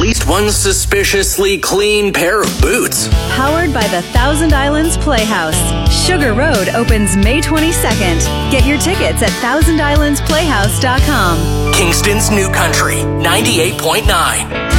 least one suspiciously clean pair of boots. Powered by the Thousand Islands Playhouse. Sugar Road opens May 22nd. Get your tickets at thousandislandsplayhouse.com. Kingston's New Country, 98.9.